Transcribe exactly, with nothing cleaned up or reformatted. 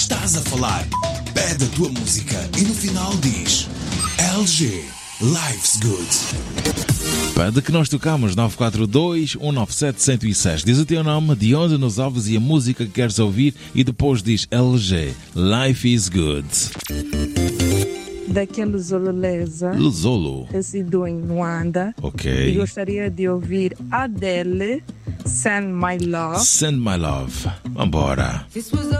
Estás a falar, pede a tua música e no final diz L G, Life's Good. Pede que nós tocamos nove quatro dois, um nove sete, um zero seis. Diz o teu nome, de onde nos ouves e a música que queres ouvir e depois diz L G, Life is Good. Daqui a Luzololeza. Luzolo. Resido em Luanda. Ok. E gostaria de ouvir Adele, Send My Love. Send My Love. Vambora.